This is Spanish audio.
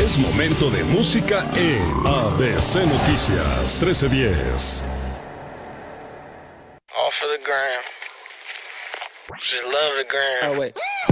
Es momento de música en ABC Noticias 1310. All for the gram. Just love the gram. Oh, wait.